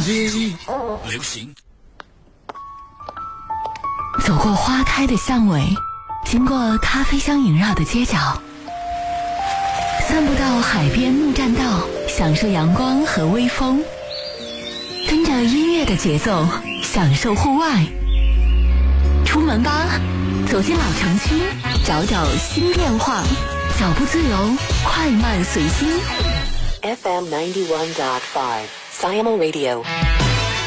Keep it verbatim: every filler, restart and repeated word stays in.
音流行。 走过花开的巷尾，经过咖啡香萦绕的街角，散步到海边木栈道，享受阳光和微风，跟着音乐的节奏，享受户外。出门吧，走进老城区，找找新变化，脚步自由，快慢随心。 F M ninety one point five Siamo Radio。